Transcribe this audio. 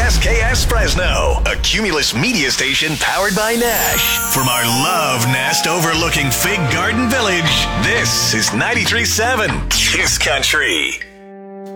KSKS Fresno, a Cumulus media station powered by Nash. From our love nest overlooking Fig Garden Village, this is 93.7 Kiss Country.